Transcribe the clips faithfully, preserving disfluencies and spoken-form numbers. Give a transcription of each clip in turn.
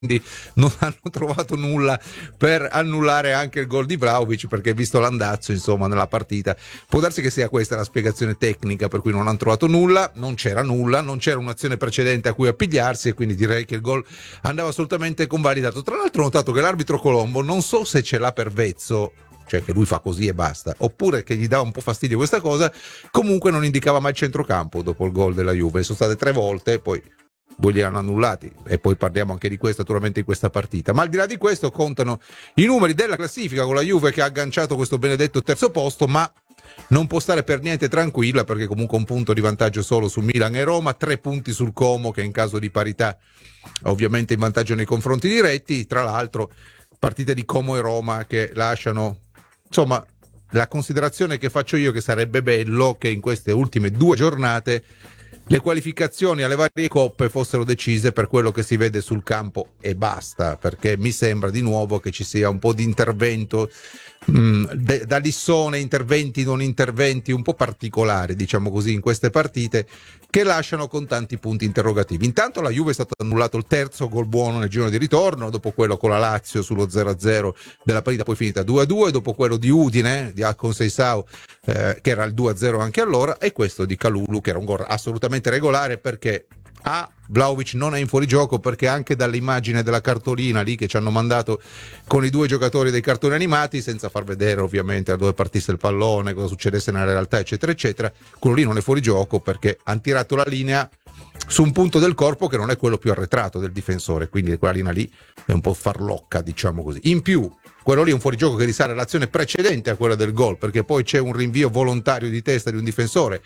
quindi non hanno trovato nulla per annullare anche il gol di Vlahovic, perché visto l'andazzo insomma nella partita può darsi che sia questa la spiegazione tecnica per cui non hanno trovato nulla. Non c'era nulla, non c'era un'azione precedente a cui appigliarsi e quindi direi che il gol andava assolutamente convalidato. Tra l'altro ho notato che l'arbitro Colombo, non so se ce l'ha per vezzo, cioè che lui fa così e basta, oppure che gli dà un po' fastidio questa cosa, comunque non indicava mai il centrocampo dopo il gol della Juve. Sono state tre volte, poi poi li hanno annullati e poi parliamo anche di questo naturalmente in questa partita. Ma al di là di questo contano i numeri della classifica, con la Juve che ha agganciato questo benedetto terzo posto, ma non può stare per niente tranquilla, perché comunque un punto di vantaggio solo su Milan e Roma, tre punti sul Como che in caso di parità ovviamente in vantaggio nei confronti diretti. Tra l'altro partite di Como e Roma che lasciano, insomma, la considerazione che faccio io, che sarebbe bello che in queste ultime due giornate le qualificazioni alle varie coppe fossero decise per quello che si vede sul campo e basta, perché mi sembra di nuovo che ci sia un po' di intervento mh, de- da lissone, interventi non interventi un po' particolari, diciamo così, in queste partite, che lasciano con tanti punti interrogativi. Intanto la Juve è stato annullato il terzo gol buono nel girone di ritorno, dopo quello con la Lazio sullo zero a zero della partita poi finita due a due, dopo quello di Udine di Alcon Seisao eh, che era il due a zero anche allora, e questo di Kalulu che era un gol assolutamente regolare, perché a Vlahovic non è in fuorigioco, perché anche dall'immagine della cartolina lì che ci hanno mandato con i due giocatori dei cartoni animati, senza far vedere ovviamente da dove partisse il pallone, cosa succedesse nella realtà eccetera eccetera, quello lì non è fuorigioco perché hanno tirato la linea su un punto del corpo che non è quello più arretrato del difensore, quindi quella linea lì è un po' farlocca, diciamo così. In più quello lì è un fuorigioco che risale all'azione precedente a quella del gol, perché poi c'è un rinvio volontario di testa di un difensore,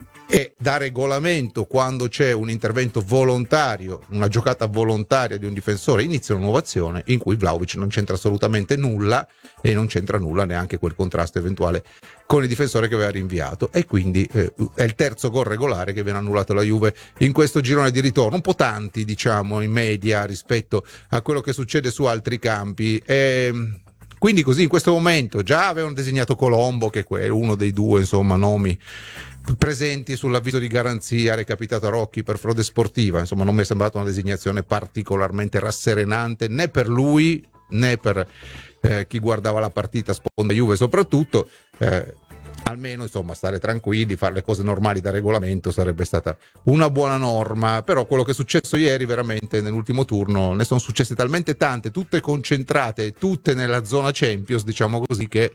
e da regolamento quando c'è un intervento volontario, una giocata volontaria di un difensore, inizia una nuova azione in cui Vlahovic non c'entra assolutamente nulla, e non c'entra nulla neanche quel contrasto eventuale con il difensore che aveva rinviato, e quindi eh, è il terzo gol regolare che viene annullato alla Juve in questo girone di ritorno, un po' tanti diciamo in media rispetto a quello che succede su altri campi. E quindi così in questo momento già avevano designato Colombo, che è uno dei due insomma nomi presenti sull'avviso di garanzia recapitato a Rocchi per frode sportiva. Insomma, non mi è sembrata una designazione particolarmente rasserenante né per lui né per eh, chi guardava la partita, sponda Juve soprattutto. eh, almeno insomma stare tranquilli, fare le cose normali da regolamento sarebbe stata una buona norma. Però quello che è successo ieri, veramente nell'ultimo turno ne sono successe talmente tante, tutte concentrate, tutte nella zona Champions, diciamo così, che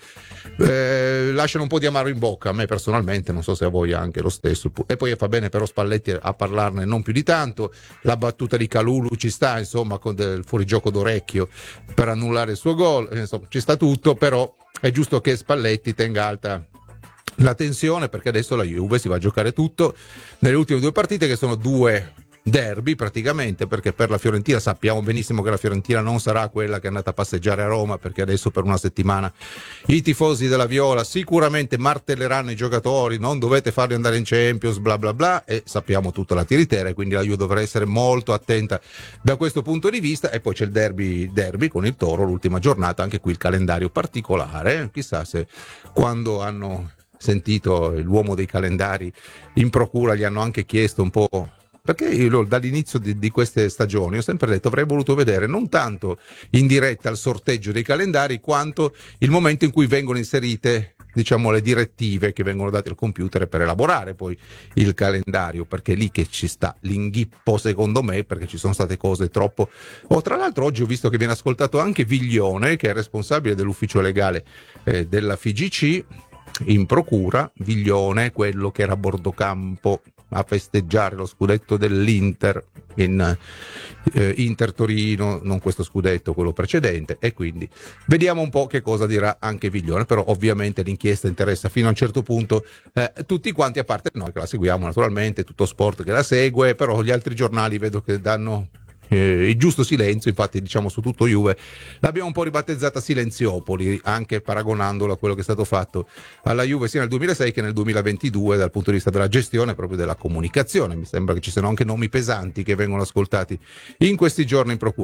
eh, lasciano un po' di amaro in bocca a me personalmente, non so se a voi anche lo stesso. E poi fa bene però Spalletti a parlarne non più di tanto. La battuta di Kalulu ci sta, insomma, con del fuorigioco d'orecchio per annullare il suo gol, insomma ci sta tutto, però è giusto che Spalletti tenga alta la tensione, perché adesso la Juve si va a giocare tutto nelle ultime due partite, che sono due derby praticamente, perché per la Fiorentina sappiamo benissimo che la Fiorentina non sarà quella che è andata a passeggiare a Roma, perché adesso per una settimana i tifosi della Viola sicuramente martelleranno i giocatori, non dovete farli andare in Champions bla bla bla, e sappiamo tutta la tiritera, e quindi la Juve dovrà essere molto attenta da questo punto di vista. E poi c'è il derby derby con il Toro, l'ultima giornata, anche qui il calendario particolare, chissà se quando hanno sentito l'uomo dei calendari in procura gli hanno anche chiesto un po', perché io dall'inizio di, di queste stagioni ho sempre detto avrei voluto vedere non tanto in diretta il sorteggio dei calendari quanto il momento in cui vengono inserite, diciamo, le direttive che vengono date al computer per elaborare poi il calendario, perché è lì che ci sta l'inghippo secondo me, perché ci sono state cose troppo. Oh, tra l'altro oggi ho visto che viene ascoltato anche Viglione, che è responsabile dell'ufficio legale eh, della F I G C in procura. Viglione, quello che era a bordo campo a festeggiare lo scudetto dell'Inter in eh, Inter Torino, non questo scudetto, quello precedente, e quindi vediamo un po' che cosa dirà anche Viglione. Però ovviamente l'inchiesta interessa fino a un certo punto eh, tutti quanti, a parte noi che la seguiamo naturalmente, tutto sport che la segue, però gli altri giornali vedo che danno Eh, il giusto silenzio. Infatti diciamo su tutto Juve l'abbiamo un po' ribattezzata Silenziopoli, anche paragonandolo a quello che è stato fatto alla Juve sia nel duemilasei che nel duemilaventidue dal punto di vista della gestione, proprio della comunicazione. Mi sembra che ci siano anche nomi pesanti che vengono ascoltati in questi giorni in procura.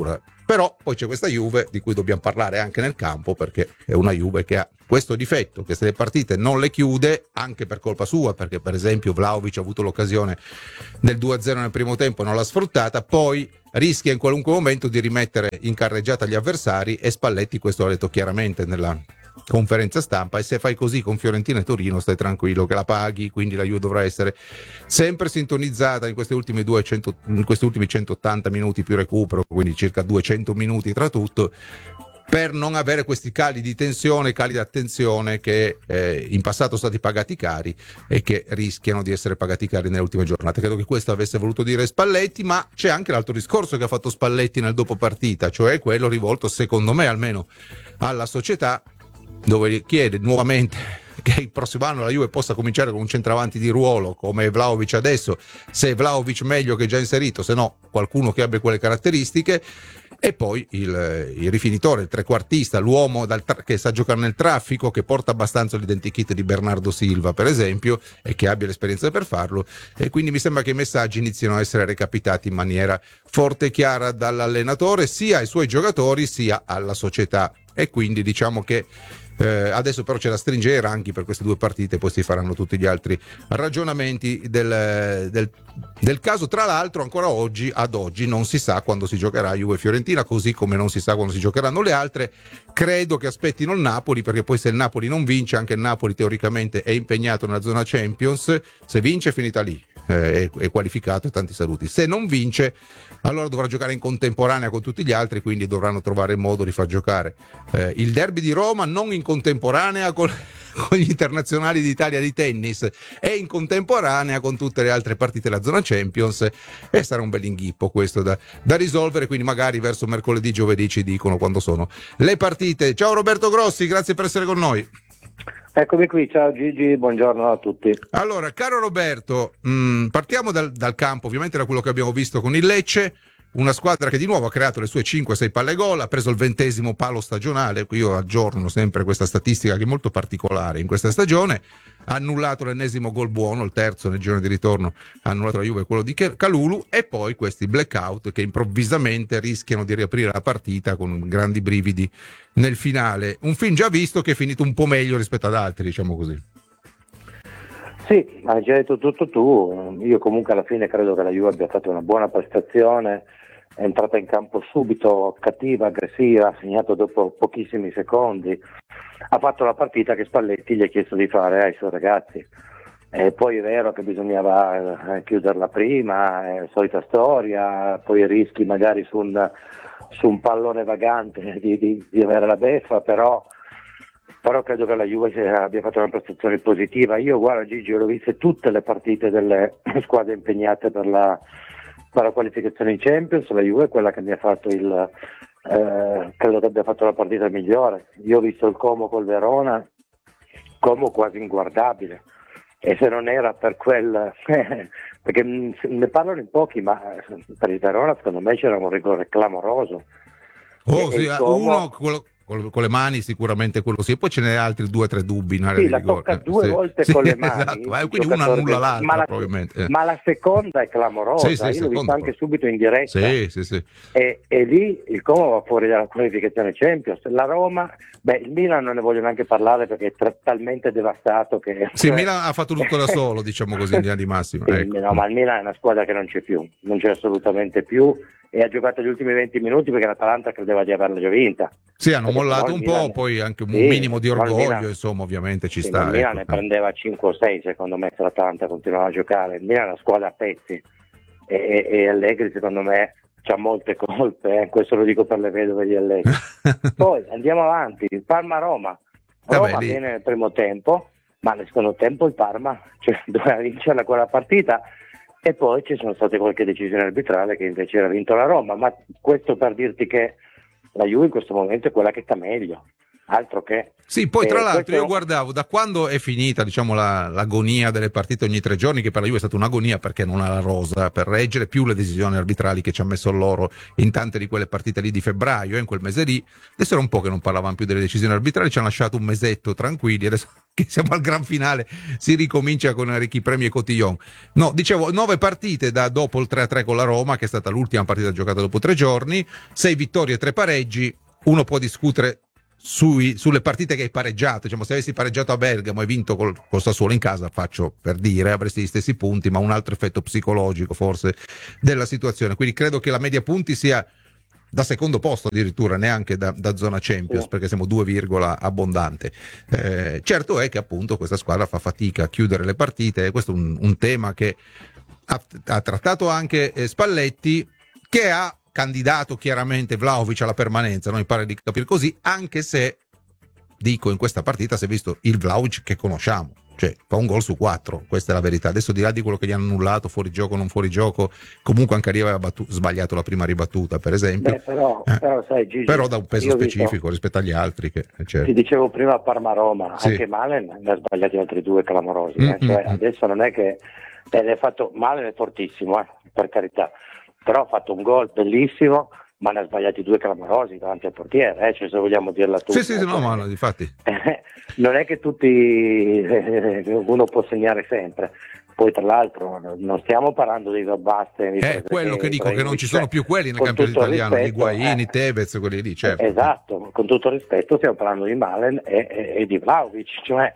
Però poi c'è questa Juve di cui dobbiamo parlare anche nel campo, perché è una Juve che ha questo difetto, che se le partite non le chiude, anche per colpa sua, perché per esempio Vlahovic ha avuto l'occasione del due a zero nel primo tempo e non l'ha sfruttata, poi rischia in qualunque momento di rimettere in carreggiata gli avversari, e Spalletti questo l'ha detto chiaramente nella conferenza stampa: e se fai così con Fiorentina e Torino stai tranquillo che la paghi. Quindi la Juve dovrà essere sempre sintonizzata in questi ultimi duecento, in questi ultimi centottanta minuti più recupero, quindi circa duecento minuti tra tutto, per non avere questi cali di tensione, cali di attenzione che eh, in passato sono stati pagati cari e che rischiano di essere pagati cari nelle ultime giornate. Credo che questo avesse voluto dire Spalletti, ma c'è anche l'altro discorso che ha fatto Spalletti nel dopo partita, cioè quello rivolto, secondo me almeno, alla società, dove chiede nuovamente che il prossimo anno la Juve possa cominciare con un centravanti di ruolo come Vlahovic adesso, se Vlahovic meglio che già inserito, se no qualcuno che abbia quelle caratteristiche, e poi il, il rifinitore, il trequartista, l'uomo dal tra- che sa giocare nel traffico, che porta abbastanza l'identikit di Bernardo Silva per esempio, e che abbia l'esperienza per farlo. E quindi mi sembra che i messaggi iniziano a essere recapitati in maniera forte e chiara dall'allenatore sia ai suoi giocatori sia alla società, e quindi diciamo che Eh, adesso però c'è da stringere i ranchi per queste due partite, poi si faranno tutti gli altri ragionamenti del, del, del caso. Tra l'altro ancora oggi, ad oggi, non si sa quando si giocherà Juve Fiorentina, così come non si sa quando si giocheranno le altre. Credo che aspettino il Napoli, perché poi se il Napoli non vince, anche il Napoli teoricamente è impegnato nella zona Champions. Se vince è finita lì, eh, è, è qualificato, e tanti saluti. Se non vince, allora dovrà giocare in contemporanea con tutti gli altri, quindi dovranno trovare il modo di far giocare eh, il derby di Roma non in contemporanea con, con gli internazionali d'Italia di tennis, e in contemporanea con tutte le altre partite della zona Champions, e sarà un bel inghippo questo da, da risolvere, quindi magari verso mercoledì, giovedì ci dicono quando sono le partite. Ciao Roberto Grossi, grazie per essere con noi. Eccomi qui, ciao Gigi, buongiorno a tutti. Allora, caro Roberto, mh, partiamo dal, dal campo, ovviamente da quello che abbiamo visto con il Lecce, una squadra che di nuovo ha creato le sue cinque sei palle gol, ha preso il ventesimo palo stagionale. Io aggiorno sempre questa statistica che è molto particolare in questa stagione. Ha annullato l'ennesimo gol buono, il terzo nel girone di ritorno ha annullato la Juve, quello di Kalulu, e poi questi blackout che improvvisamente rischiano di riaprire la partita con grandi brividi nel finale. Un film già visto che è finito un po' meglio rispetto ad altri, diciamo così. Sì, hai già detto tutto tu. Io comunque alla fine credo che la Juve abbia fatto una buona prestazione, è entrata in campo subito cattiva, aggressiva, ha segnato dopo pochissimi secondi, ha fatto la partita che Spalletti gli ha chiesto di fare ai suoi ragazzi. E poi è vero che bisognava eh, chiuderla prima, è solita storia, poi rischi magari su un, su un pallone vagante di, di, di avere la beffa, però però credo che la Juve abbia fatto una prestazione positiva. Io guarda Gigi, ho viste tutte le partite delle squadre impegnate per la, per la qualificazione in Champions. La Juve è quella che mi ha fatto il eh, credo che abbia fatto la partita migliore. Io ho visto il Como col Verona, Como quasi inguardabile, e se non era per quel perché ne parlano in pochi, ma per il Verona secondo me c'era un rigore clamoroso. Oh, e, sì, e Como... uno quello con le mani sicuramente quello sì, e poi ce n'è altri due o tre dubbi in area sì, di la rigore. tocca due sì, volte sì, con le mani, esatto. eh, quindi una annulla l'altra ma la, probabilmente. Ma la seconda è clamorosa, sì, sì, io l'ho vista anche subito in diretta. Sì, sì, sì. E, e lì il Como va fuori dalla qualificazione Champions. La Roma, beh, il Milan non ne voglio neanche parlare perché è tra- talmente devastato che... Sì, il Milan ha fatto tutto da solo, diciamo così, in linea di massima. Sì, ecco. No, ma il Milan è una squadra che non c'è più, non c'è assolutamente più, e ha giocato gli ultimi venti minuti perché l'Atalanta credeva di averla già vinta. Sì, hanno Perché mollato no, un Milan... po', poi anche un sì, minimo di orgoglio, Milan... insomma, ovviamente ci sì, sta. Il Milan ecco. ne prendeva cinque o sei secondo me se l'Atalanta continuava a giocare. Il Milan è una squadra a pezzi e, e, e Allegri secondo me c'ha molte colpe, eh. Questo lo dico per le vedove di Allegri. Poi andiamo avanti, Parma-Roma. Roma Vabbè, lì... viene nel primo tempo, ma nel secondo tempo il Parma cioè, doveva vincerla quella partita, e poi ci sono state qualche decisione arbitrale che invece era vinto la Roma, ma questo per dirti che la Juve in questo momento è quella che sta meglio, altro che... Sì, poi tra eh, l'altro questo... io guardavo da quando è finita, diciamo, la, l'agonia delle partite ogni tre giorni, che per la Juve è stata un'agonia perché non ha la rosa per reggere, più le decisioni arbitrali che ci ha messo loro in tante di quelle partite lì di febbraio, eh, in quel mese lì. Adesso era un po' che non parlavamo più delle decisioni arbitrali, ci hanno lasciato un mesetto tranquilli, adesso che siamo al gran finale, si ricomincia con Ricky Premi e Cotillon. No, dicevo, nove partite da dopo il tre a tre con la Roma, che è stata l'ultima partita giocata dopo tre giorni, sei vittorie e tre pareggi. Uno può discutere sui, sulle partite che hai pareggiato, diciamo, se avessi pareggiato a Bergamo e vinto col, col Sassuolo in casa, faccio per dire, avresti gli stessi punti, ma un altro effetto psicologico forse della situazione, quindi credo che la media punti sia da secondo posto addirittura, neanche da, da zona Champions, perché siamo due virgola abbondante. Eh, certo è che appunto questa squadra fa fatica a chiudere le partite, e questo è un, un tema che ha, ha trattato anche eh, Spalletti, che ha candidato chiaramente Vlahovic alla permanenza, no? Mi pare di capire così, anche se dico in questa partita si è visto il Vlahovic che conosciamo, cioè fa un gol su quattro, questa è la verità. Adesso di là di quello che gli hanno annullato, fuori gioco non fuori gioco, comunque anche lì aveva battu- sbagliato la prima ribattuta per esempio. Beh, però, eh. però, sai, Gigi, però da un peso specifico visto, rispetto agli altri che, certo. Ti dicevo prima Parma-Roma, Sì. anche Malen ne ha sbagliati altri due clamorosi, eh. Mm-hmm. Cioè, adesso non è che ed è fatto Malen è fortissimo, eh, per carità, però ha fatto un gol bellissimo, ma ne ha sbagliati due clamorosi davanti al portiere, eh? Cioè, se vogliamo dirla tutta. Sì, sì, sì, no, ma no, difatti. Non è che tutti eh, uno può segnare sempre. Poi tra l'altro non stiamo parlando dei Robbaste. È quello che dico, che non ci sono più quelli nel con campionato tutto il italiano, gli rispetto, Higuaini, eh, Tevez, quelli lì, certo. Esatto, con tutto il rispetto stiamo parlando di Malen e, e, e di Vlahovic, cioè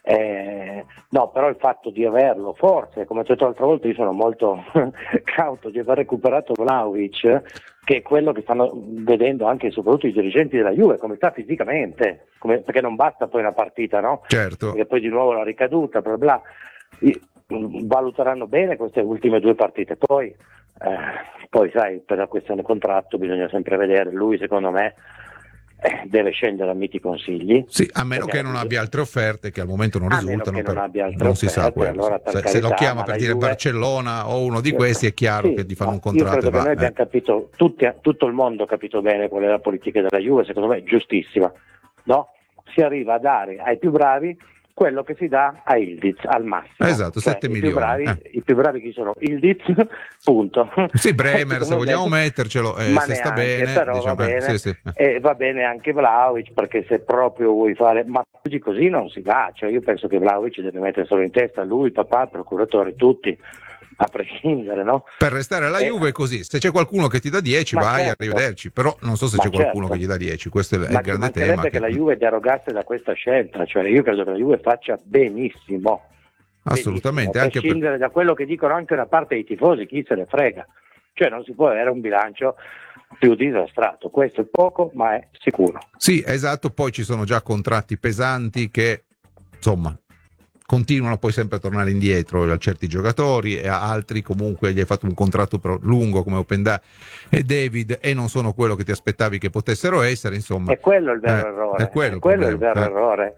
eh, no, però il fatto di averlo, forse, come ho detto l'altra volta, io sono molto cauto di aver recuperato Vlahovic, che è quello che stanno vedendo anche e soprattutto i dirigenti della Juve, come sta fisicamente, come, perché non basta poi una partita, no? Certo. Perché poi di nuovo la ricaduta, bla bla. I, valuteranno bene queste ultime due partite, poi, eh, poi sai, per la questione contratto bisogna sempre vedere, lui secondo me eh, deve scendere a miti consigli. Sì, a meno che non abbia altre offerte che al momento non a risultano, meno che per, non, abbia altre non offerte, si sa quello. allora, per se, carità, se lo chiama per la dire Juve... Barcellona o uno di questi è chiaro sì, che gli fanno un io contratto. credo e che va, noi abbiamo eh. capito, tutti, tutto il mondo ha capito bene qual è la politica della Juve, secondo me giustissima, no? Si arriva a dare ai più bravi quello che si dà a Ildiz al massimo. Esatto, cioè, sette i milioni. Più bravi, eh. I più bravi chi sono? Ildiz, punto. Sì, Bremer, se Secondo vogliamo me, mettercelo, eh, ma se sta neanche, bene. però Diciamo, va bene, sì, sì. e va bene anche Vlahovic, perché se proprio vuoi fare, ma oggi così non si va, cioè io penso che Vlahovic deve mettere solo in testa lui, papà, il procuratore, tutti, a prescindere, no? Per restare alla Eh, Juve è così, se c'è qualcuno che ti dà dieci ma vai, certo. arrivederci, però non so se Ma c'è qualcuno certo. che gli dà dieci, questo è il Ma grande ci tema. mancherebbe Che... che la Juve derogasse da questa scelta, cioè io credo che la Juve faccia benissimo. Assolutamente, benissimo, a anche prescindere per... da quello che dicono anche una parte dei tifosi, chi se ne frega, cioè non si può avere un bilancio più disastrato, questo è poco ma è sicuro. Sì, esatto, poi ci sono già contratti pesanti che insomma continuano poi sempre a tornare indietro a certi giocatori, e a altri comunque gli hai fatto un contratto però lungo come Openda e David e non sono quello che ti aspettavi che potessero essere, insomma. È quello il vero eh, errore, è quello, è, quello il, il vero eh. errore.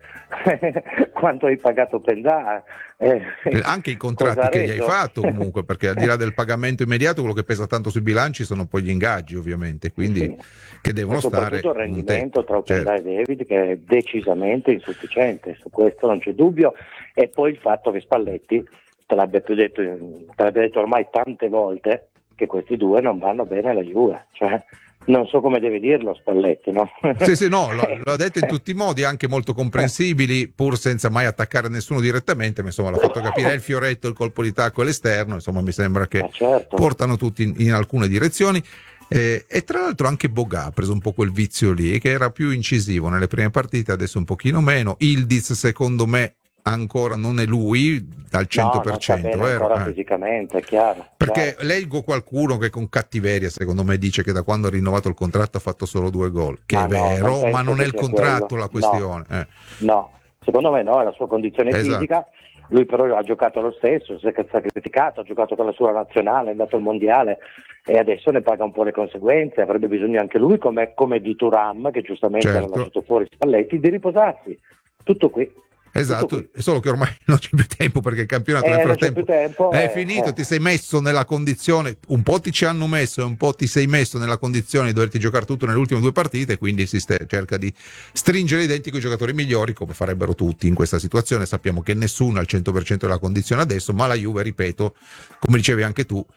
Quanto hai pagato Openda? Eh, anche i contratti che gli hai fatto comunque, perché al di là del pagamento immediato quello che pesa tanto sui bilanci sono poi gli ingaggi ovviamente, quindi sì, che devono e soprattutto stare il rendimento tra Openda certo. e David, che è decisamente insufficiente, su questo non c'è dubbio, e poi il fatto che Spalletti te l'abbia più detto, te l'abbia detto ormai tante volte che questi due non vanno bene alla Juve, cioè non so come deve dirlo Spalletti, no? Sì, sì, no, lo, l'ha detto in tutti i modi, anche molto comprensibili, pur senza mai attaccare nessuno direttamente, ma insomma l'ha fatto capire, il fioretto, il colpo di tacco all'esterno, insomma mi sembra che certo. portano tutti in, in alcune direzioni. Eh, e tra l'altro anche Bogà ha preso un po' quel vizio lì, che era più incisivo nelle prime partite, adesso un pochino meno. Ildiz secondo me ancora non è lui al cento per cento, no, non sta bene vero? ancora Eh. fisicamente, è chiaro. Perché chiaro. leggo qualcuno che con cattiveria secondo me dice che da quando ha rinnovato il contratto ha fatto solo due gol, che ma è no, vero, non ma non è il contratto quello. la questione. No. Eh. no, secondo me no, è la sua condizione Esatto. fisica. Lui però ha giocato lo stesso, si è sacrificato, ha giocato con la sua nazionale, è andato al mondiale e adesso ne paga un po' le conseguenze. Avrebbe bisogno anche lui, come, come di Thuram, che giustamente certo. l'ha lasciato fuori Spalletti, di riposarsi. Tutto qui. Esatto, solo che ormai non c'è più tempo perché il campionato eh, nel frattempo tempo, è eh, finito, eh. ti sei messo nella condizione, un po' ti ci hanno messo e un po' ti sei messo nella condizione di doverti giocare tutto nelle ultime due partite, quindi si st- cerca di stringere i denti con i giocatori migliori, come farebbero tutti in questa situazione. Sappiamo che nessuno ha il cento per cento della condizione adesso, ma la Juve, ripeto, come dicevi anche tu,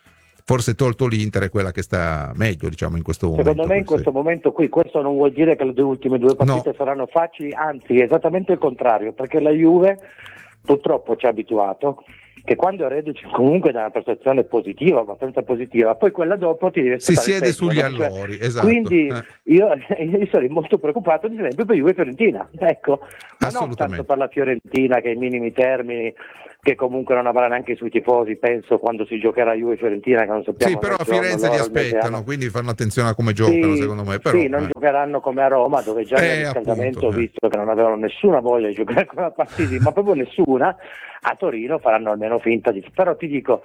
forse tolto l'Inter è quella che sta meglio, diciamo, in questo momento. Secondo me in questo momento qui, questo non vuol dire che le due ultime due partite no. saranno facili, anzi esattamente il contrario, perché la Juve purtroppo ci ha abituato che quando è reduce comunque da una prestazione positiva, abbastanza positiva, poi quella dopo ti deve si siede sugli no? allori, cioè, esatto. Quindi eh. io, io sarei molto preoccupato ad esempio per Juve e Fiorentina, ecco, ma non tanto per la Fiorentina che ai minimi termini, che comunque non avrà neanche sui tifosi, penso, quando si giocherà Juve e Fiorentina, che non sappiamo. Sì, però a Firenze li aspettano, quindi fanno attenzione a come giocano, sì, secondo me. Però, sì, non eh. giocheranno come a Roma, dove già eh, nel riscaldamento ho appunto, visto eh. che non avevano nessuna voglia di giocare quella partita, ma proprio nessuna. A Torino faranno almeno finta di... Però ti dico,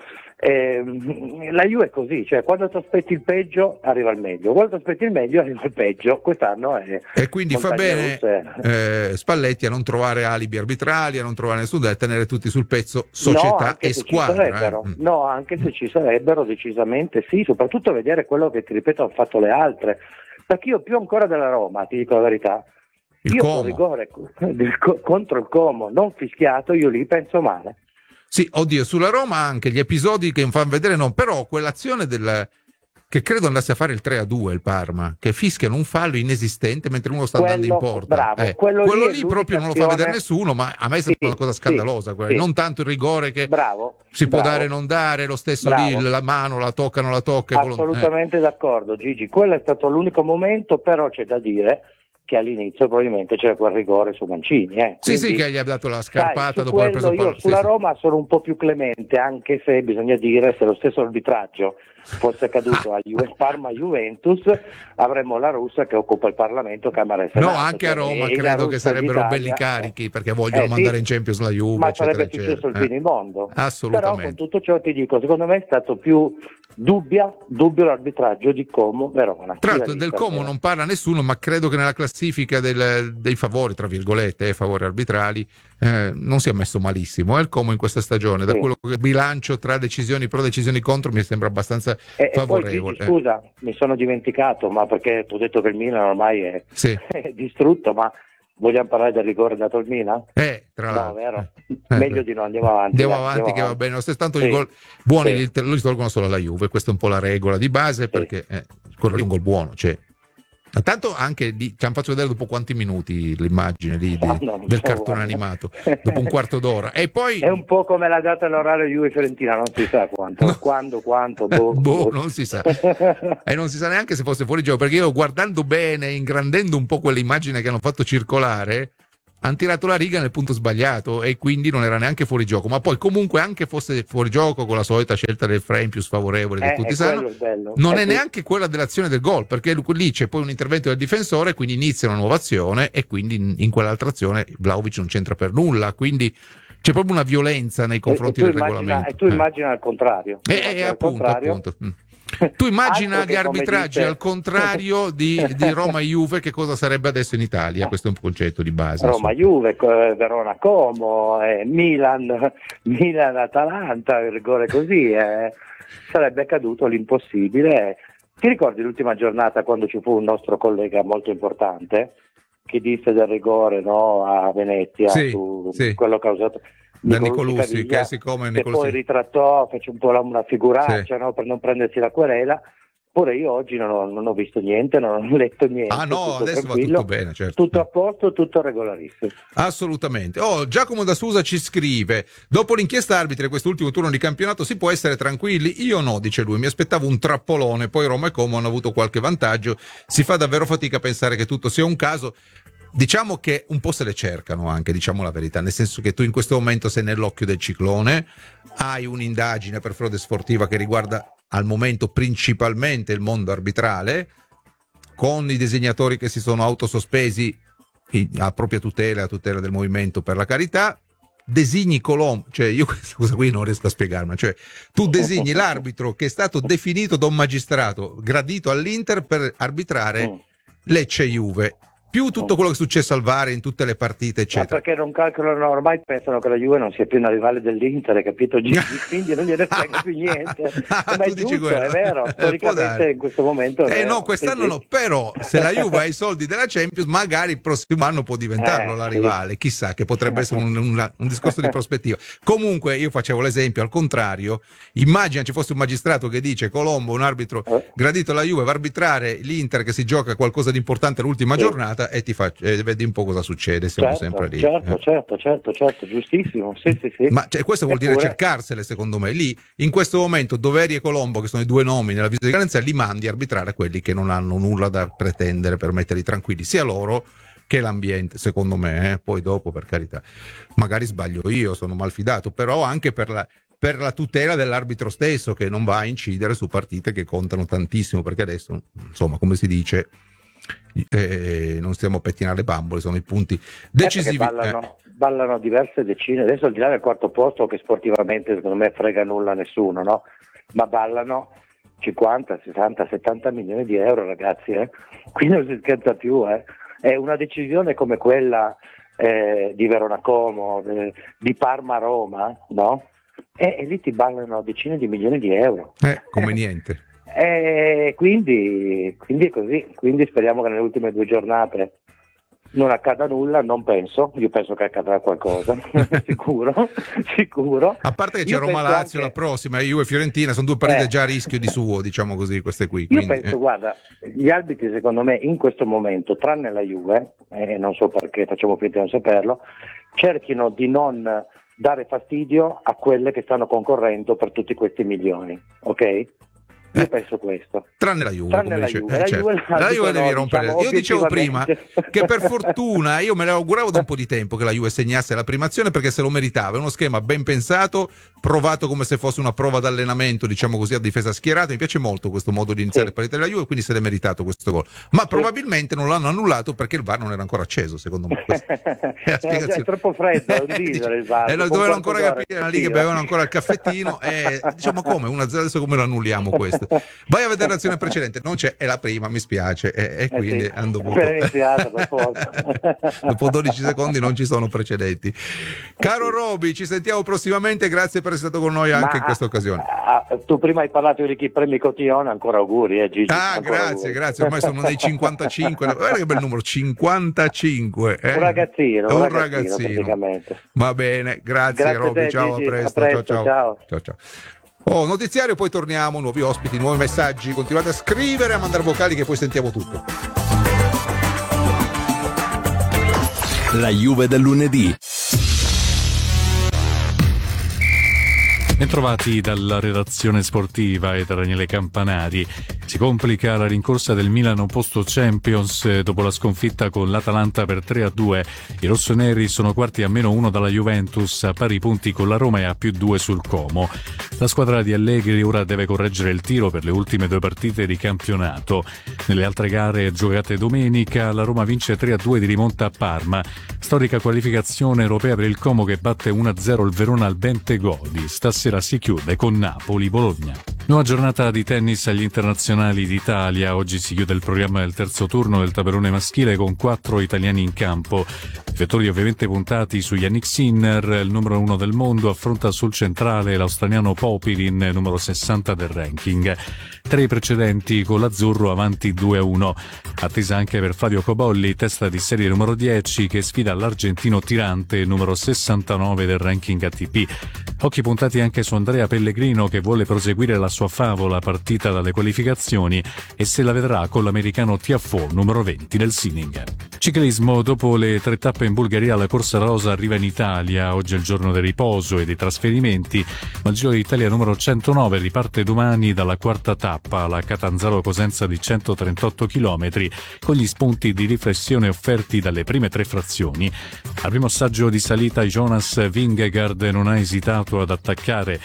ehm, la Juve è così, cioè quando ti aspetti il peggio arriva il meglio, quando ti aspetti il meglio arriva il peggio, quest'anno è... E quindi fa bene eh, Spalletti a non trovare alibi arbitrali, a non trovare nessuno, da tenere tutti sul pezzo, società no, e squadra. Eh. No, anche se ci sarebbero, decisamente sì, soprattutto vedere quello che, ti ripeto, hanno fatto le altre, perché io più ancora della Roma, ti dico la verità, il io Como. con rigore del, contro il Como non fischiato, io lì penso male. Sì, oddio, sulla Roma anche gli episodi che mi fanno vedere no, però quell'azione del che credo andasse a fare il tre a due il Parma, che fischiano un fallo inesistente mentre uno sta quello, andando in porta. Bravo, eh, quello, quello lì, lì proprio non lo fa vedere nessuno, ma a me sembra sì, una cosa scandalosa, sì, sì. non tanto il rigore che bravo, si bravo. può dare o non dare, lo stesso bravo. lì, la mano la tocca, non la tocca. Assolutamente eh. d'accordo Gigi, quello è stato l'unico momento, però c'è da dire che all'inizio probabilmente c'era quel rigore su Mancini. Eh. Sì, Quindi, sì, che gli ha dato la scarpata sai, dopo aver preso il pallone. Io sulla sì, Roma sono un po' più clemente, anche se bisogna dire, se lo stesso arbitraggio fosse accaduto a Juve, Parma Juventus, avremmo la russa che occupa il Parlamento, Camera e Senato. No, anche a Roma cioè, credo che sarebbero d'Italia, belli carichi perché vogliono eh, mandare sì, in Champions la Juve, ma eccetera, sarebbe successo eccetera. il finimondo. Eh, assolutamente. Però con tutto ciò ti dico, secondo me è stato più dubbia, dubbio l'arbitraggio di Como Verona. Tra l'altro del Como non parla nessuno, ma credo che nella classifica del, dei favori, tra virgolette, eh, favori arbitrali, eh, non sia messo malissimo. È eh, il Como in questa stagione, da sì. quello che bilancio tra decisioni pro e decisioni contro mi sembra abbastanza e, favorevole. E poi, Gigi, scusa, eh. mi sono dimenticato, ma perché tu hai detto che il Milan ormai è, sì. è distrutto, ma vogliamo parlare del rigore dato al Milan? Eh, tra l'altro. No, vero? Eh, Meglio di no, andiamo avanti. Andiamo dai, avanti, andiamo che avanti. va bene. Se tanto sì. i gol buoni sì. li, li tolgono solo alla Juve, questa è un po' la regola di base, sì. perché eh, quello lì è un gol buono, cioè. Tanto anche di, ci hanno fatto vedere dopo quanti minuti l'immagine lì, di, ah, no, del so, cartone guarda. animato, dopo un quarto d'ora. E poi è un po' come la data e l'orario Juve Fiorentina, non si sa quanto, no. quando, quanto, boh, boh, boh. non si sa. E non si sa neanche se fosse fuori gioco, perché io guardando bene, ingrandendo un po' quell'immagine che hanno fatto circolare, hanno tirato la riga nel punto sbagliato e quindi non era neanche fuori gioco, ma poi comunque anche fosse fuori gioco con la solita scelta del frame più sfavorevole che eh, tutti sanno, non è, è neanche quella dell'azione del gol, perché lì c'è poi un intervento del difensore, quindi inizia una nuova azione e quindi in, in quell'altra azione Vlahovic non c'entra per nulla, quindi c'è proprio una violenza nei confronti del immagina, regolamento. E tu immagina eh. al contrario. E eh, eh, appunto, contrario. appunto. Mm. Tu immagina gli arbitraggi dice... al contrario di, di Roma-Juve, che cosa sarebbe adesso in Italia? Questo è un concetto di base. Roma-Juve, Verona-Como, eh, Milan, Milan-Atalanta, il rigore così, eh, sarebbe accaduto l'impossibile. Ti ricordi l'ultima giornata quando ci fu un nostro collega molto importante che disse del rigore, no, a Venezia, sì, su sì. quello causato da Nicolussi, che, siccome che Nicolussi... poi ritrattò, fece un po' una figuraccia, sì. no, per non prendersi la querela. Pure io oggi non ho, non ho visto niente, non ho letto niente. Ah no, adesso va tutto bene, certo. Tutto a posto, tutto regolarissimo. Assolutamente. Oh, Giacomo da Susa ci scrive: dopo l'inchiesta arbitri e quest'ultimo turno di campionato si può essere tranquilli? Io no, dice lui, mi aspettavo un trappolone, poi Roma e Como hanno avuto qualche vantaggio, si fa davvero fatica a pensare che tutto sia un caso. Diciamo che un po' se le cercano anche, diciamo la verità, nel senso che tu in questo momento sei nell'occhio del ciclone, hai un'indagine per frode sportiva che riguarda al momento principalmente il mondo arbitrale, con i designatori che si sono autosospesi a propria tutela, a tutela del movimento Per la Carità, designi Colombo, cioè io questa cosa qui non riesco a spiegarmi, cioè tu designi l'arbitro che è stato definito da un magistrato gradito all'Inter per arbitrare Lecce Juve. più tutto quello che è successo al V A R in tutte le partite, eccetera. Ma perché non calcolano ormai, pensano che la Juve non sia più una rivale dell'Inter, capito? Quindi non gliene frega più niente. Ah, ma è giusto, è vero, storicamente in questo momento è eh vero. no, quest'anno sì, no, però se la Juve ha i soldi della Champions, magari il prossimo anno può diventarlo eh, la sì. rivale, chissà, che potrebbe essere un, un, un discorso di prospettiva. Comunque io facevo l'esempio al contrario, immagina ci fosse un magistrato che dice Colombo, un arbitro Eh. gradito alla Juve, va a arbitrare l'Inter che si gioca qualcosa di importante l'ultima Sì. giornata e ti fa, e vedi un po' cosa succede, siamo Certo, sempre lì. certo, eh. certo, certo, certo, giustissimo. Sì, sì, sì. Ma cioè, questo vuol dire Eppure- cercarsele, secondo me. Lì, in questo momento, Doveri e Colombo, che sono i due nomi nella visita di garanzia, li mandi a arbitrare a quelli che non hanno nulla da pretendere per metterli tranquilli, sia loro che l'ambiente, secondo me. Eh? Poi dopo, per carità, magari sbaglio io, sono malfidato, però anche per la, per la tutela dell'arbitro stesso, che non va a incidere su partite che contano tantissimo, perché adesso, insomma, come si dice, eh, non stiamo a pettinare le bambole, sono i punti decisivi. Eh, perché ballano, ballano diverse decine, adesso al di là del quarto posto, che sportivamente secondo me frega nulla a nessuno, no? Ma ballano cinquanta, sessanta, settanta milioni di euro, ragazzi, eh? Qui non si scherza più, eh? È una decisione come quella eh, di Verona Como, eh, di Parma Roma, no? E, e lì ti ballano decine di milioni di euro. Eh, come niente. E quindi, quindi è così, quindi speriamo che nelle ultime due giornate non accada nulla, non penso, io penso che accadrà qualcosa, sicuro, sicuro. A parte che c'è Io Roma-Lazio penso anche- la prossima, Juve e Fiorentina, sono due partite Eh. già a rischio di suo, diciamo così, queste qui. Io Quindi, penso, eh. guarda, gli arbitri secondo me in questo momento, tranne la Juve, e eh, non so perché, facciamo finta di non saperlo, cerchino di non dare fastidio a quelle che stanno concorrendo per tutti questi milioni, ok? Io Eh. penso questo. Tranne la Juve, Tranne come la dice- Juve. eh, La certo. Juve la La Juve dicono, devi rompere. diciamo, Io dicevo prima obiettivamente. che per fortuna io me ne auguravo da un po' di tempo che la Juve segnasse la prima azione, perché se lo meritava. È uno schema ben pensato, provato come se fosse una prova d'allenamento, diciamo così, a difesa schierata. Mi piace molto questo modo di iniziare Sì. le partite della Juve, quindi se l'è meritato questo gol. Ma probabilmente non l'hanno annullato perché il V A R non era ancora acceso, secondo me. Questa è la Eh, spiegazione. è troppo freddo, è un Eh, diesel dice- il V A R, eh, lo con dovevano quarto ancora d'ora capire, che erano lì che tira. bevevano ancora il caffettino e diciamo come, una, adesso come lo annulliamo questo? Vai a vedere l'azione precedente, non c'è, è la prima, mi spiace, e, e Eh quindi sì, hanno dovuto... appena iniziata, per forza. Dopo dodici secondi non ci sono precedenti. Caro Roby, ci sentiamo prossimamente, grazie per essere stato con noi anche Ma, in questa occasione. ah, ah, tu prima hai parlato di chi premi Cotillon, ancora auguri, eh, Gigi. Ah, ancora grazie, auguri. grazie, ormai sono dei cinquantacinque, guarda che bel numero, cinquantacinque. Eh? Un ragazzino, un un ragazzino, ragazzino. praticamente. Va bene, grazie, Grazie a Roby, te, ciao, Gigi, a presto, a presto, ciao, ciao. ciao, ciao. Oh, notiziario, poi torniamo, nuovi ospiti, nuovi messaggi, continuate a scrivere, a mandare vocali che poi sentiamo tutto. La Juve del lunedì. Bentrovati dalla redazione sportiva e da Daniele Campanari. Si complica la rincorsa del Milan posto Champions dopo la sconfitta con l'Atalanta per tre a due. I rossoneri sono quarti a meno uno dalla Juventus, a pari punti con la Roma e a più due sul Como. La squadra di Allegri ora deve correggere il tiro per le ultime due partite di campionato. Nelle altre gare giocate domenica, la Roma vince tre a due di rimonta a Parma. Storica qualificazione europea per il Como che batte uno a zero il Verona al Bentegodi. Stasera si chiude con Napoli-Bologna. Nuova giornata di tennis agli internazionali d'Italia. Oggi si chiude il programma del terzo turno del tabellone maschile con quattro italiani in campo. I vettori ovviamente puntati su Yannick Sinner, il numero uno del mondo, affronta sul centrale l'australiano Popilin, numero sessanta del ranking. Tre precedenti con l'azzurro avanti due a uno. Attesa anche per Flavio Cobolli, testa di serie numero dieci, che sfida l'argentino Tirante, numero sessantanove del ranking A T P. Occhi puntati anche su Andrea Pellegrino, che vuole proseguire la sua favola partita dalle qualificazioni e se la vedrà con l'americano Tiafoe, numero venti del Sinning. Ciclismo, dopo le tre tappe in Bulgaria, la Corsa Rosa arriva in Italia. Oggi è il giorno del riposo e dei trasferimenti, ma il Giro d'Italia numero centonove riparte domani dalla quarta tappa, la Catanzaro-Cosenza di centotrentotto chilometri, con gli spunti di riflessione offerti dalle prime tre frazioni. Al primo assaggio di salita Jonas Vingegaard non ha esitato ad attaccare.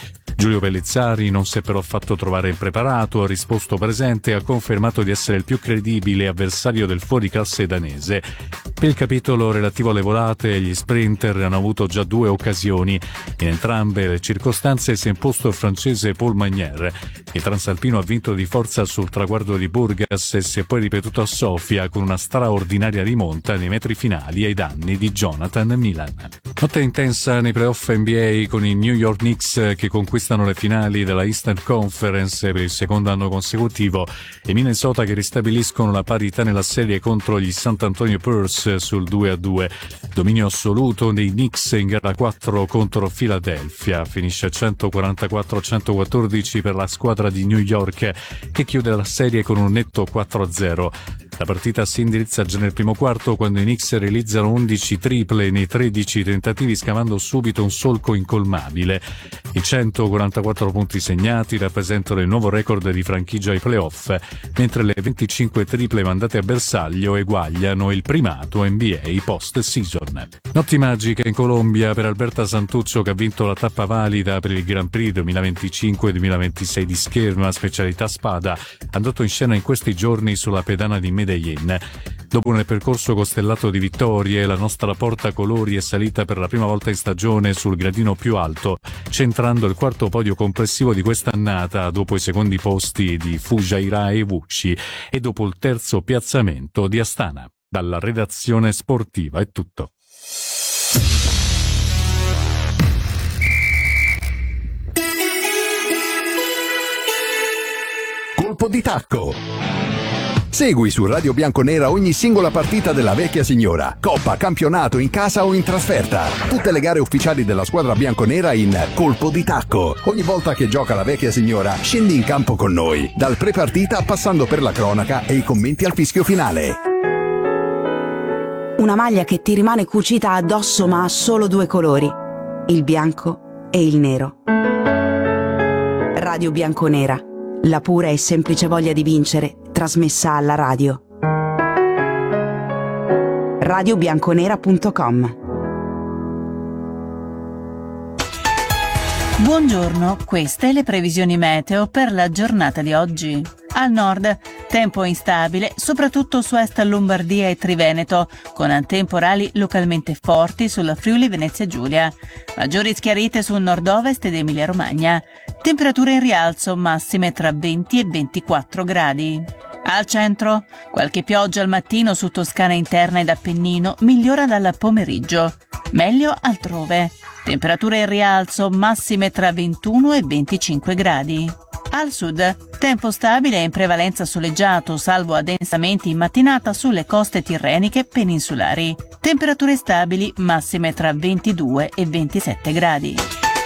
Giulio Pellizzari non si è però fatto trovare impreparato, ha risposto presente e ha confermato di essere il più credibile avversario del fuoriclasse danese. Per il capitolo relativo alle volate, gli sprinter hanno avuto già due occasioni. In entrambe le circostanze si è imposto il francese Paul Magnier. Il transalpino ha vinto di forza sul traguardo di Burgas e si è poi ripetuto a Sofia con una straordinaria rimonta nei metri finali ai danni di Jonathan Milan. Notte intensa nei playoff N B A con i New York Knicks che conquistano le finali della Eastern Conference per il secondo anno consecutivo e Minnesota che ristabiliscono la parità nella serie contro gli San Antonio Spurs sul due a due. Dominio assoluto dei Knicks in gara quattro contro Philadelphia. Finisce centoquarantaquattro a centoquattordici per la squadra di New York che chiude la serie con un netto quattro a zero. La partita si indirizza già nel primo quarto quando i Knicks realizzano undici triple nei tredici tentativi scavando subito un solco incolmabile. I centoquarantaquattro punti segnati rappresentano il nuovo record di franchigia ai playoff, mentre le venticinque triple mandate a bersaglio eguagliano il primato N B A post-season. Notti magiche in Colombia per Alberta Santuccio che ha vinto la tappa valida per il Grand Prix duemilaventicinque duemilaventisei di scherma specialità spada, andato in scena in questi giorni sulla pedana di Medellin. Dopo un percorso costellato di vittorie, la nostra portacolori è salita per la prima volta in stagione sul gradino più alto, centrando il quarto podio complessivo di quest'annata dopo i secondi posti di Fujairah e Wuxi e dopo il terzo piazzamento di Astana. Dalla redazione sportiva è tutto. Colpo di tacco. Segui su Radio Bianconera ogni singola partita della vecchia signora, coppa, campionato, in casa o in trasferta. Tutte le gare ufficiali della squadra bianconera in Colpo di tacco. Ogni volta che gioca la vecchia signora, scendi in campo con noi, dal pre-partita passando per la cronaca e i commenti al fischio finale. Una maglia che ti rimane cucita addosso ma ha solo due colori, il bianco e il nero. Radio Bianconera, la pura e semplice voglia di vincere trasmessa alla radio. radio bianconera punto com. Buongiorno, queste le previsioni meteo per la giornata di oggi. Al nord, tempo instabile, soprattutto su est Lombardia e Triveneto, con temporali localmente forti sulla Friuli Venezia Giulia. Maggiori schiarite sul nord-ovest ed Emilia Romagna. Temperature in rialzo, massime tra venti e ventiquattro gradi. Al centro, qualche pioggia al mattino su Toscana interna ed Appennino migliora dal pomeriggio. Meglio altrove. Temperature in rialzo, massime tra ventuno e venticinque gradi. Al sud, tempo stabile e in prevalenza soleggiato, salvo addensamenti in mattinata sulle coste tirreniche peninsulari. Temperature stabili, massime tra ventidue e ventisette gradi.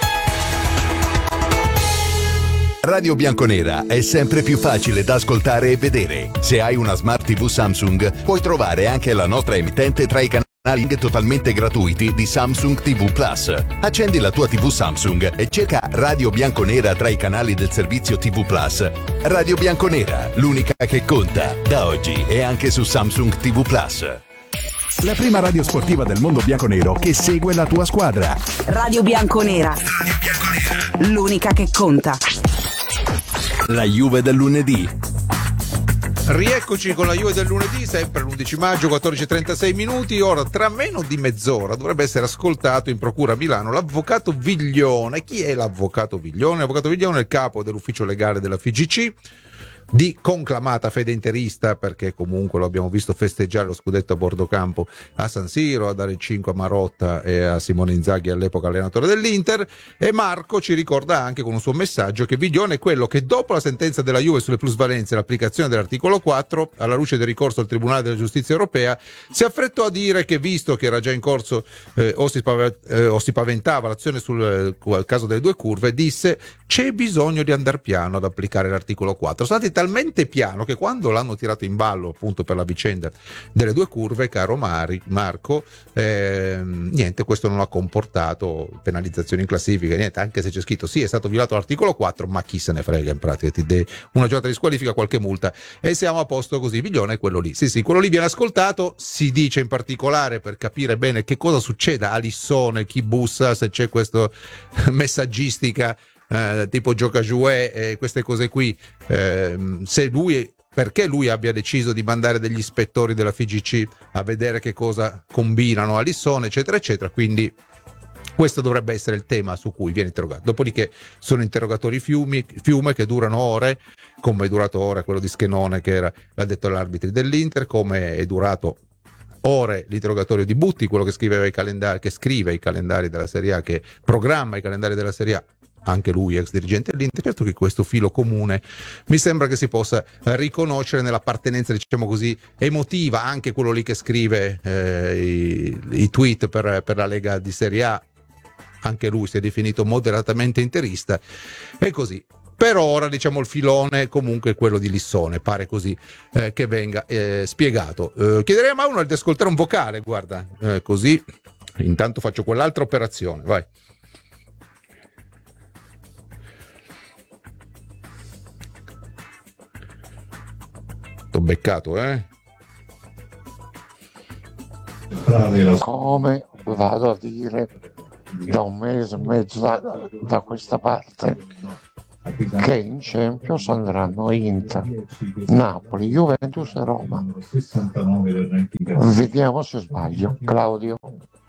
Radio Bianconera è sempre più facile da ascoltare e vedere. Se hai una Smart T V Samsung, puoi trovare anche la nostra emittente tra i canali totalmente gratuiti di Samsung T V Plus. Accendi la tua T V Samsung e cerca Radio Bianconera tra i canali del servizio T V Plus. Radio Bianconera, l'unica che conta, da oggi e anche su Samsung T V Plus. La prima radio sportiva del mondo bianconero che segue la tua squadra. Radio Bianconera, l'unica che conta. La Juve del lunedì. Rieccoci con la Juve del lunedì, sempre l'undici maggio, quattordici e trentasei minuti. Ora, tra meno di mezz'ora, dovrebbe essere ascoltato in procura a Milano l'avvocato Viglione. Chi è l'avvocato Viglione? L'avvocato Viglione è il capo dell'ufficio legale della F I G C, di conclamata fede interista, perché comunque lo abbiamo visto festeggiare lo scudetto a bordo campo a San Siro, a dare il cinque a Marotta e a Simone Inzaghi, all'epoca allenatore dell'Inter. E Marco ci ricorda anche con un suo messaggio che Viglione è quello che dopo la sentenza della Juve sulle plusvalenze e l'applicazione dell'articolo quattro, alla luce del ricorso al Tribunale della Giustizia Europea, si affrettò a dire che, visto che era già in corso eh, o, si pav- eh, o si paventava l'azione sul eh, caso delle due curve, disse: c'è bisogno di andare piano ad applicare l'articolo quattro. Sono stati talmente piano che quando l'hanno tirato in ballo appunto per la vicenda delle due curve, caro Mari, Marco, eh, niente, questo non ha comportato penalizzazioni in classifica, niente, anche se c'è scritto sì, è stato violato l'articolo quattro, ma chi se ne frega, in pratica ti dà una giornata di squalifica, qualche multa e siamo a posto così. Viglione è quello lì, sì sì, quello lì viene ascoltato. Si dice in particolare, per capire bene che cosa succeda a Lissone, chi bussa, se c'è questa messaggistica eh, tipo gioca jouet e queste cose qui, eh, se lui perché lui abbia deciso di mandare degli ispettori della F I G C a vedere che cosa combinano a Lissone, eccetera eccetera. Quindi questo dovrebbe essere il tema su cui viene interrogato. Dopodiché sono interrogatori fiumi, fiume che durano ore, come è durato ore quello di Schenone, che era l'addetto all'arbitri dell'Inter, come è durato ore l'interrogatorio di Butti, quello che scriveva i calendari, che scrive i calendari della Serie A, che programma i calendari della Serie A, anche lui ex dirigente dell'Inter. Certo che questo filo comune mi sembra che si possa riconoscere nell'appartenenza, diciamo così, emotiva, anche quello lì che scrive eh, i, i tweet per, per la Lega di Serie A, anche lui si è definito moderatamente interista, e così. Per ora, diciamo, il filone comunque è quello di Lissone, pare così eh, che venga eh, spiegato. Eh, chiederei a Mauro di ascoltare un vocale, guarda, eh, così intanto faccio quell'altra operazione, vai. T'ho beccato, eh? Come vado a dire da un mese e mezzo da, da questa parte che in Champions andranno Inter, Napoli, Juventus e Roma. Vediamo se sbaglio. Claudio.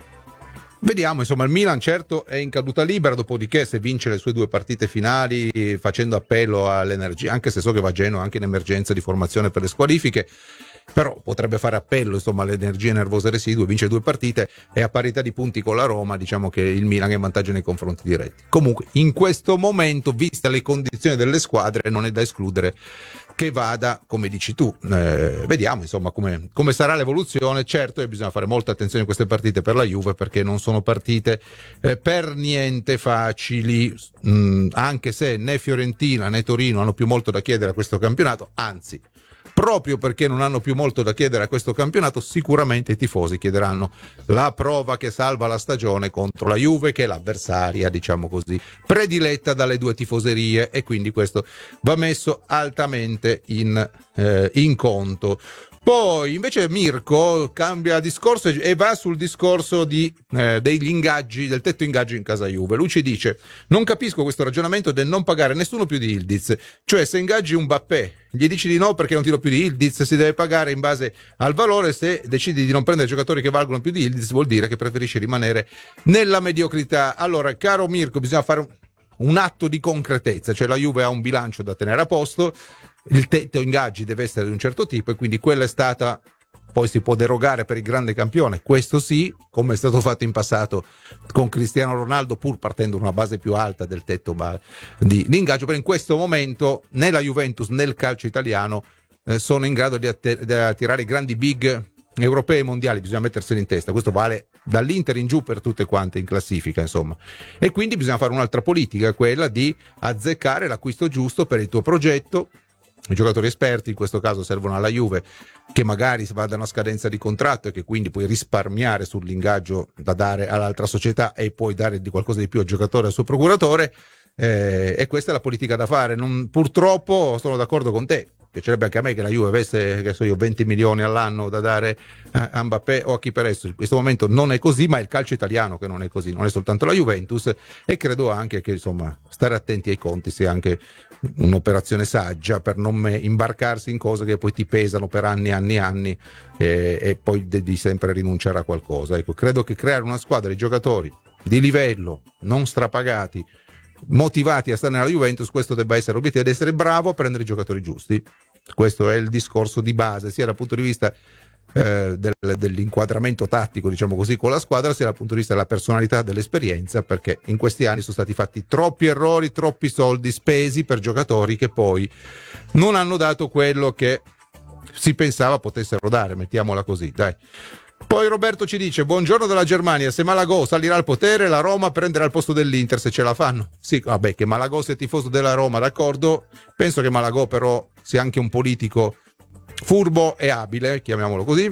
Vediamo, insomma, il Milan certo è in caduta libera, dopodiché se vince le sue due partite finali facendo appello all'energia, anche se so che va a Genoa anche in emergenza di formazione per le squalifiche, però potrebbe fare appello, insomma, alle energie nervose residue, vince due partite e a parità di punti con la Roma, diciamo che il Milan è in vantaggio nei confronti diretti. Comunque in questo momento, viste le condizioni delle squadre, non è da escludere che vada come dici tu. Eh, vediamo insomma come, come sarà l'evoluzione. Certo che bisogna fare molta attenzione in queste partite per la Juve, perché non sono partite eh, per niente facili, mh, anche se né Fiorentina né Torino hanno più molto da chiedere a questo campionato, anzi proprio perché non hanno più molto da chiedere a questo campionato, sicuramente i tifosi chiederanno la prova che salva la stagione contro la Juve, che è l'avversaria, diciamo così, prediletta dalle due tifoserie, e quindi questo va messo altamente in, eh, in conto. Poi invece Mirko cambia discorso e va sul discorso di, eh, degli ingaggi, del tetto ingaggi in casa Juve. Lui ci dice: non capisco questo ragionamento del non pagare nessuno più di Yildiz, cioè se ingaggi un Mbappé gli dici di no perché non ti do più di Yildiz, si deve pagare in base al valore. Se decidi di non prendere giocatori che valgono più di Yildiz vuol dire che preferisci rimanere nella mediocrità. Allora, caro Mirko, bisogna fare un, un atto di concretezza, cioè la Juve ha un bilancio da tenere a posto, il tetto ingaggi deve essere di un certo tipo, e quindi quella è stata, poi si può derogare per il grande campione, questo sì, come è stato fatto in passato con Cristiano Ronaldo, pur partendo da una base più alta del tetto di, di ingaggio. Però in questo momento né la Juventus né il calcio italiano eh, sono in grado di, att- di attirare i grandi big europei e mondiali, bisogna metterselo in testa. Questo vale dall'Inter in giù per tutte quante in classifica, insomma, e quindi bisogna fare un'altra politica, quella di azzeccare l'acquisto giusto per il tuo progetto. I giocatori esperti in questo caso servono alla Juve, che magari vadano a scadenza di contratto e che quindi puoi risparmiare sull'ingaggio da dare all'altra società e puoi dare di qualcosa di più al giocatore e al suo procuratore, eh, e questa è la politica da fare. Non, purtroppo sono d'accordo con te, piacerebbe anche a me che la Juve avesse, che so io, venti milioni all'anno da dare a Mbappé o a chi per esso. In questo momento non è così, ma è il calcio italiano che non è così, non è soltanto la Juventus, e credo anche che insomma stare attenti ai conti sia anche un'operazione saggia per non imbarcarsi in cose che poi ti pesano per anni e anni e anni, e, e poi devi sempre rinunciare a qualcosa. Ecco, credo che creare una squadra di giocatori di livello, non strapagati, motivati a stare nella Juventus, questo debba essere l'obiettivo, ed essere bravo a prendere i giocatori giusti. Questo è il discorso di base, sia dal punto di vista eh, del, dell'inquadramento tattico, diciamo così, con la squadra, sia dal punto di vista della personalità, dell'esperienza, perché in questi anni sono stati fatti troppi errori, troppi soldi spesi per giocatori che poi non hanno dato quello che si pensava potessero dare, mettiamola così, dai. Poi Roberto ci dice: buongiorno dalla Germania, se Malagò salirà al potere la Roma prenderà il posto dell'Inter, se ce la fanno. Sì, vabbè, che Malagò sia tifoso della Roma, d'accordo, penso che Malagò però sia anche un politico furbo e abile, chiamiamolo così,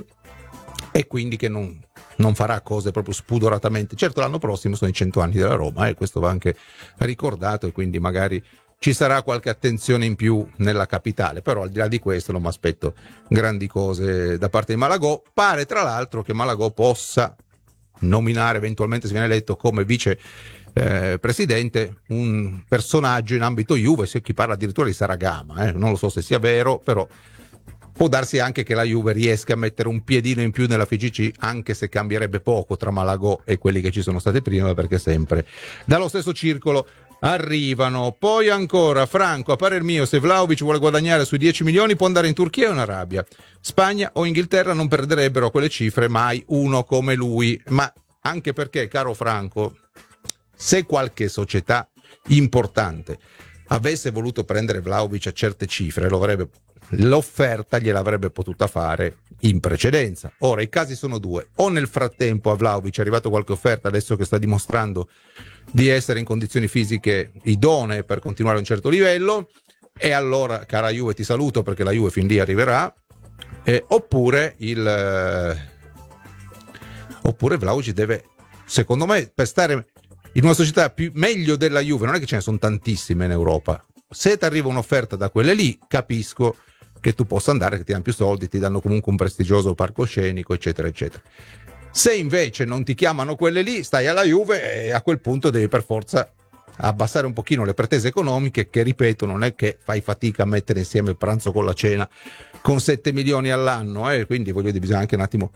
e quindi che non, non farà cose proprio spudoratamente. Certo, l'anno prossimo sono i cento anni della Roma, e eh, questo va anche ricordato, e quindi magari ci sarà qualche attenzione in più nella capitale, però al di là di questo non mi aspetto grandi cose da parte di Malagò. Pare tra l'altro che Malagò possa nominare eventualmente, se viene eletto, come vice eh, presidente, un personaggio in ambito Juve, c'è chi parla addirittura di Saragama, eh, non lo so se sia vero, però può darsi anche che la Juve riesca a mettere un piedino in più nella F I G C, anche se cambierebbe poco tra Malagò e quelli che ci sono stati prima, perché sempre dallo stesso circolo arrivano. Poi ancora, Franco, a parer mio, se Vlahovic vuole guadagnare sui dieci milioni può andare in Turchia o in Arabia. Spagna o Inghilterra non perderebbero quelle cifre mai uno come lui, ma anche perché, caro Franco, se qualche società importante avesse voluto prendere Vlahovic a certe cifre, lo avrebbe, l'offerta gliel'avrebbe potuta fare in precedenza. Ora i casi sono due: o nel frattempo a Vlahovic è arrivato qualche offerta, adesso che sta dimostrando di essere in condizioni fisiche idonee per continuare a un certo livello, e allora, cara Juve, ti saluto perché la Juve fin lì arriverà, eh, oppure il eh, oppure Vlahovic deve, secondo me, per stare in una società più, meglio della Juve, non è che ce ne sono tantissime in Europa, se ti arriva un'offerta da quelle lì, capisco che tu possa andare, che ti danno più soldi, ti danno comunque un prestigioso palcoscenico, eccetera eccetera. Se invece non ti chiamano quelle lì, stai alla Juve e a quel punto devi per forza abbassare un pochino le pretese economiche, che ripeto non è che fai fatica a mettere insieme il pranzo con la cena con sette milioni all'anno, eh? Quindi voglio dire, bisogna anche un attimo